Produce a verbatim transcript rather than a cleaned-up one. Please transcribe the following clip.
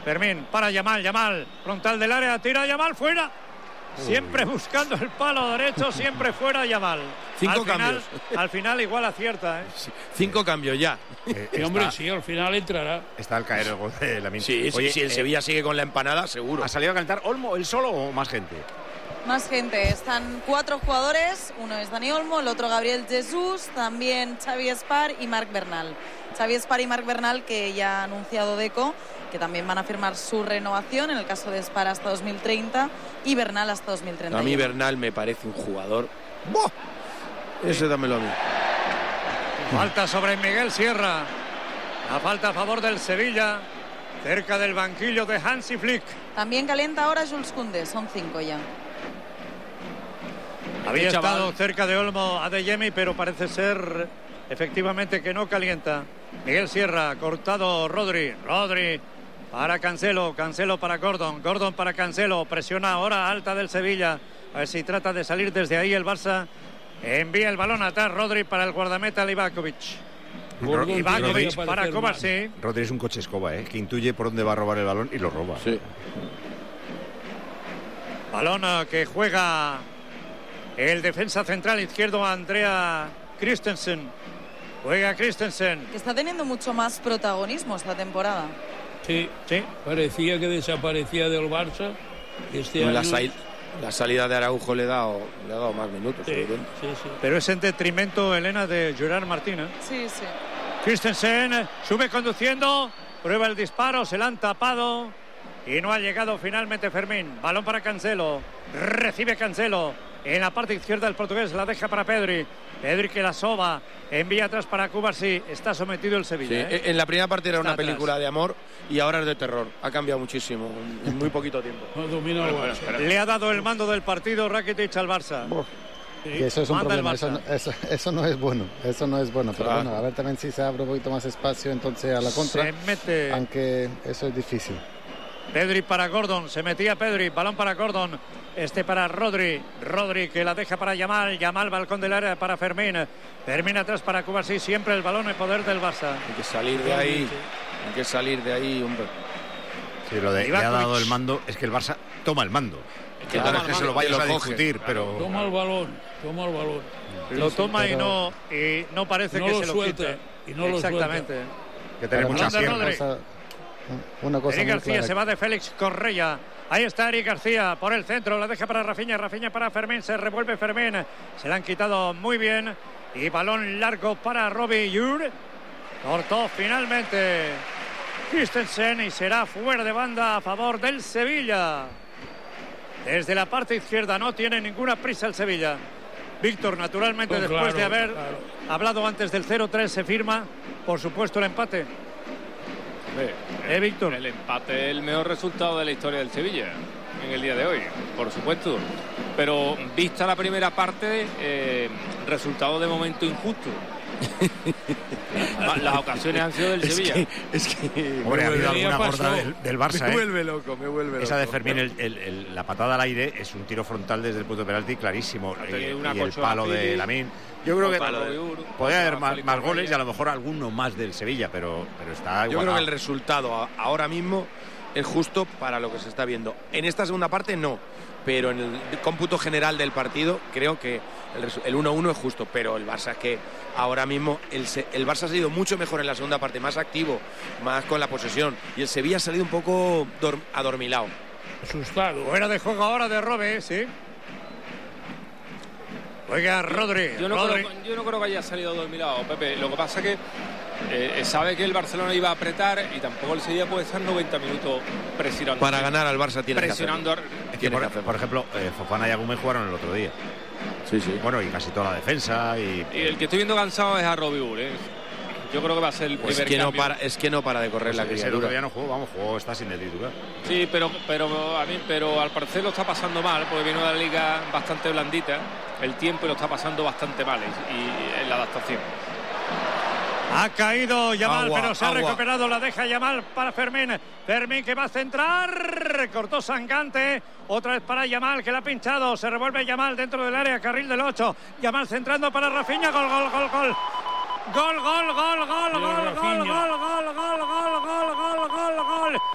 Fermín, para Yamal, Yamal, frontal del área, tira Yamal, fuera. Siempre buscando el palo derecho, siempre fuera Yamal. Cinco al final, cambios. Al final igual acierta, ¿eh? Sí, cinco cambios ya. Eh, Sí, hombre, sí, al final entrará. Está al caer el gol de Lamine. Sí, sí, Oye, si el eh, Sevilla sigue con la empanada, seguro. ¿Ha salido a calentar Olmo, él solo o más gente? Más gente, están cuatro jugadores, uno es Dani Olmo, el otro Gabriel Jesús, también Xavi Espar y Marc Bernal. Xavi Espar y Marc Bernal, que ya ha anunciado Deco, que también van a firmar su renovación, en el caso de Espar hasta dos mil treinta y Bernal hasta dos mil treinta. A mí Bernal me parece un jugador... ¡Buah! Ese dámelo a mí. Falta sobre Miguel Sierra. La falta a favor del Sevilla, cerca del banquillo de Hansi Flick. También calienta ahora Jules Koundé, son cinco ya. Había Este estado chaval... cerca de Olmo Adeyemi, pero parece ser efectivamente que no calienta. Miguel Sierra, cortado Rodri, Rodri para Cancelo, Cancelo para Gordon, Gordon para Cancelo, presiona ahora alta del Sevilla, a ver si trata de salir desde ahí el Barça. Envía el balón atrás Rodri para el guardameta Livakovic. Gordon Ivakovic tiene que para aparecer Kovacic. Rodri es un coche escoba, ¿eh? Que intuye por dónde va a robar el balón y lo roba. Sí. Balón eh, que juega el defensa central izquierdo Andrea Christensen. Juega Christensen. Que está teniendo mucho más protagonismo esta temporada. Sí, Sí. parecía que desaparecía del Barça. Este No, año... la, sal- la salida de Araujo le ha dado, le ha dado más minutos. Sí, evidente. sí, sí. Pero es en detrimento, Elena, de Gerard Martín, ¿eh? Sí, sí. Christensen sube conduciendo, prueba el disparo, se la han tapado y no ha llegado finalmente Fermín. Balón para Cancelo, recibe Cancelo en la parte izquierda del portugués, la deja para Pedri. Pedri que la soba, envía atrás para Cubarsí. Está sometido el Sí, Sevilla, ¿eh? en la primera parte era Está una atrás. película de amor y ahora es de terror. Ha cambiado muchísimo en, en muy poquito tiempo. No domina el Barça. Le ha dado el mando del partido Rakitic al Barça. Sí. Que eso es un Manda el problema, eso, Barça. no- eso, eso no es bueno, eso no es bueno, pero Claro. bueno, a ver también si se abre un poquito más espacio entonces a la contra, Se mete aunque eso es difícil. Pedri para Gordon, se metía Pedri, balón para Gordon, este para Rodri, Rodri que la deja para Yamal, Yamal balcón del área para Fermín, Fermín atrás para Cubarsí, siempre el balón en poder del Barça. Hay que salir de ahí, hay que salir de ahí, hombre. Sí, lo de le ha dado el mando es que el Barça toma el mando. Que Ahora toma es el que se mando, lo vayas que lo a coge. discutir, pero Toma el balón, toma el balón. Lo toma pero- y no y no parece No que lo se lo suelta, quite. y no lo Exactamente. que tiene Pero muchas Fernando piernas. Rodri. Una cosa, una cosa Eric muy García clara. se va de Félix Correia. Ahí está Eric García por el centro, la deja para Rafinha, Rafinha para Fermín, se revuelve Fermín, se la han quitado muy bien y balón largo para Robbie Yur. Cortó finalmente Christensen y será fuera de banda a favor del Sevilla. Desde la parte izquierda no tiene ninguna prisa el Sevilla. Víctor, naturalmente, No, después claro, de haber claro. hablado antes del cero tres, se firma, por supuesto, el empate. ¿Eh, Víctor? El empate es el mejor resultado de la historia del Sevilla en el día de hoy, por supuesto. Pero vista la primera parte, eh, resultado de momento injusto. La- Las ocasiones han sido del Es Sevilla. que, es que Hombre, ha habido vuelve- alguna ya gorda pasó. del, del Barça, me ¿eh? vuelve loco, me vuelve loco. Esa de Fermín, el- el- el- la patada al aire es un tiro frontal desde el punto de penalti clarísimo. Ha Y, tenido una y el colchona palo de Fili, Lamine. Yo creo que palo de Ur, podría haber otra más, Félix más Correia. goles y a lo mejor alguno más del Sevilla, pero, pero está Yo igualado. creo que el resultado a- ahora mismo es justo para lo que se está viendo. En esta segunda parte no, pero en el cómputo general del partido creo que el resu- el uno uno es justo, pero el Barça es que ahora mismo el, Se- el Barça ha sido mucho mejor en la segunda parte, más activo, más con la posesión, y el Sevilla ha salido un poco dor- adormilado. Asustado. Fuera de juego ahora de Robe, sí. Juega Rodri. Yo no, Rodri. creo, yo no creo que haya salido dormilado, Pepe. Lo que pasa es que eh, sabe que el Barcelona iba a apretar y tampoco el Sevilla puede estar noventa minutos presionando. Para ganar al Barça tiene presionando. que hacerlo. Es que, Tiene por, que hacerlo. por ejemplo, eh, Fofana y Agüe jugaron el otro día. Sí, sí. Bueno, y casi toda la defensa. Y, Y el que estoy viendo cansado es a Robbie Ur, ¿eh? Yo creo que va a ser el Pues primer que no cambio. para, es que no para de correr pues la ese el otro criatura. día no jugó, vamos, jugó, está sin el titular. Sí, pero, pero, a mí, pero al parecer lo está pasando mal, porque viene de la liga bastante blandita, el tiempo y lo está pasando bastante mal y, y en la adaptación. Ha caído Yamal, Agua, pero se ha agua. recuperado. La deja Yamal para Fermín. Fermín que va a centrar. Cortó Sangante. Otra vez para Yamal, que la ha pinchado. Se revuelve Yamal dentro del área, carril del ocho. Yamal centrando para Rafinha. Gol, gol, gol, gol. Gol, gol, gol, gol, gol, Pero gol, gol, Rafinha. gol, gol, gol, gol, gol,